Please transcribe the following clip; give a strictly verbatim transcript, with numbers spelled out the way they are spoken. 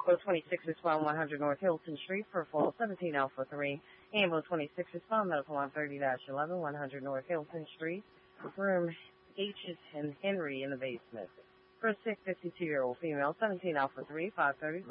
Bravo twenty-six is found one hundred North Hilton Street for fall seventeen Alpha three. Ambo twenty-six is found medical one thirty dash eleven, one hundred North Hilton Street. Room H is in Henry in the basement. For a sick fifty-two-year-old female, seventeen Alpha three, five thirty.